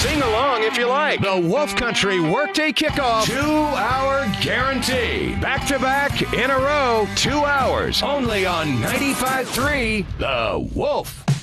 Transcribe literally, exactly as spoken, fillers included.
Sing along if you like. The Wolf Country Workday Kickoff. Two-hour guarantee. Back-to-back in a row. Two hours. Only on ninety-five point three The Wolf.